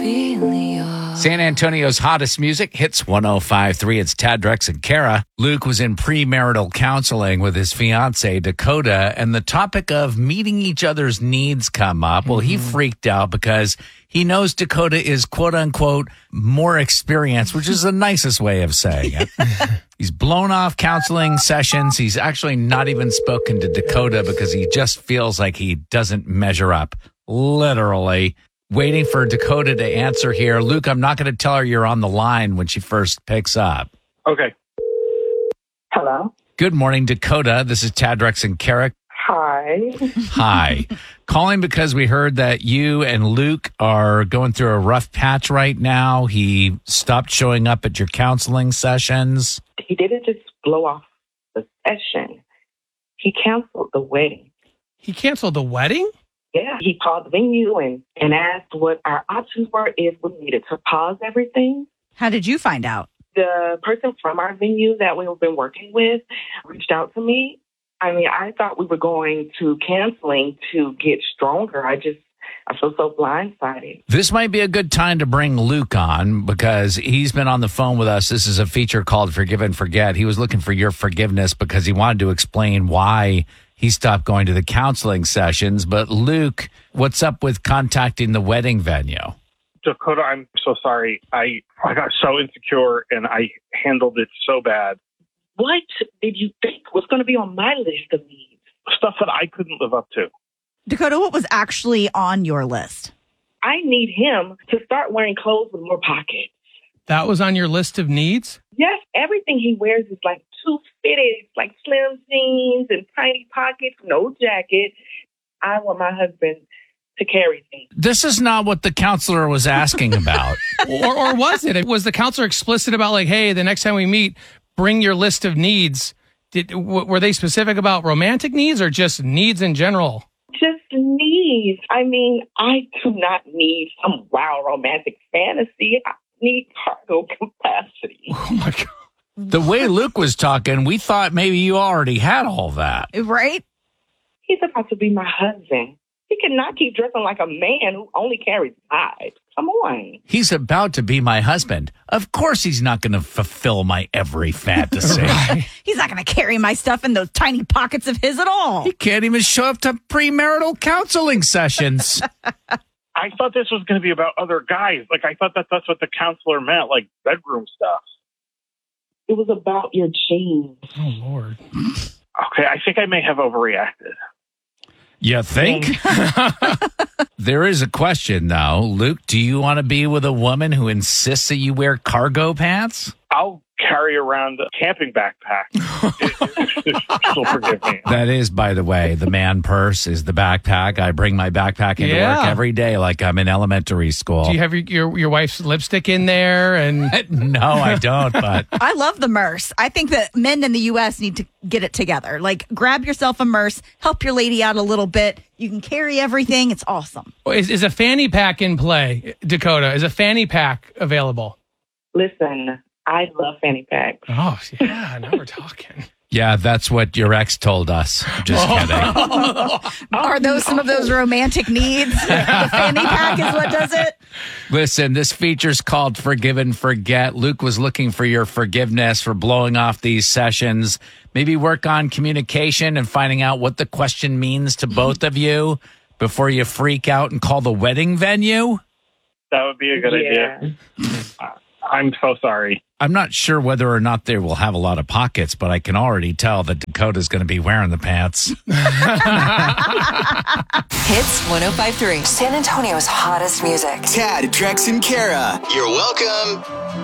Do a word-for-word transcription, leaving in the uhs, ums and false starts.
feeling yours. San Antonio's hottest music, Hits one oh five point three. It's Tad, Drex, and Kara. Luke was in premarital counseling with his fiancée, Dakota, and the topic of meeting each other's needs come up. Well, he freaked out because he knows Dakota is, quote unquote, more experienced, which is the nicest way of saying it. He's blown off counseling sessions. He's actually not even spoken to Dakota because he just feels like he doesn't measure up. Literally. Waiting for Dakota to answer here. Luke, I'm not going to tell her you're on the line when she first picks up. Okay. Hello. Good morning, Dakota. This is Tad, Drex, and Kara. Hi. Hi. Calling because we heard that you and Luke are going through a rough patch right now. He stopped showing up at your counseling sessions. He didn't just blow off the session. He canceled the wedding. He canceled the wedding? Yeah. He called the venue and, and asked what our options were if we needed to pause everything. How did you find out? The person from our venue that we've been working with reached out to me. I mean, I thought we were going to canceling to get stronger. I just, I feel so blindsided. This might be a good time to bring Luke on because he's been on the phone with us. This is a feature called Forgive and Forget. He was looking for your forgiveness because he wanted to explain why he stopped going to the counseling sessions. But Luke, what's up with contacting the wedding venue? Dakota, I'm so sorry. I I got so insecure and I handled it so bad. What did you think was going to be on my list of needs? Stuff that I couldn't live up to. Dakota, what was actually on your list? I need him to start wearing clothes with more pockets. That was on your list of needs? Yes, everything he wears is like too fitted, like slim jeans and tiny pockets, no jacket. I want my husband to carry things. This is not what the counselor was asking about. or, or was it? Was the counselor explicit about like, hey, the next time we meet, bring your list of needs? Did w- Were they specific about romantic needs or just needs in general? Just needs. I mean, I do not need some wild romantic fantasy. I need cargo capacity. Oh, my God. The way Luke was talking, we thought maybe you already had all that. Right? He's about to be my husband. He cannot keep dressing like a man who only carries vibes. Come on. He's about to be my husband. Of course he's not going to fulfill my every fantasy. Right. He's not going to carry my stuff in those tiny pockets of his at all. He can't even show up to premarital counseling sessions. I thought this was going to be about other guys. Like, I thought that that's what the counselor meant, like bedroom stuff. It was about your jeans. Oh, Lord. Okay, I think I may have overreacted. You think? There is a question, though. Luke, do you want to be with a woman who insists that you wear cargo pants? I'll carry around a camping backpack. She'll forgive me. That is, by the way, the man purse is the backpack. I bring my backpack into Yeah. work every day like I'm in elementary school. Do you have your, your, your wife's lipstick in there? And No, I don't, but I love the Merce. I think that men in the U S need to get it together. Like, grab yourself a Merce, help your lady out a little bit. You can carry everything. It's awesome. is, is a fanny pack in play, Dakota? Is a fanny pack available? Listen, I love fanny packs. Oh, yeah. Now we're talking. yeah, that's what your ex told us. Just kidding. Are those some of those romantic needs? The fanny pack is what does it? Listen, this feature's called Forgive and Forget. Luke was looking for your forgiveness for blowing off these sessions. Maybe work on communication and finding out what the question means to both of you before you freak out and call the wedding venue. That would be a good Yeah. idea. Uh, I'm so sorry. I'm not sure whether or not they will have a lot of pockets, but I can already tell that Dakota's going to be wearing the pants. Hits one oh five point three. San Antonio's hottest music. Tad, Drex, and Kara. You're welcome.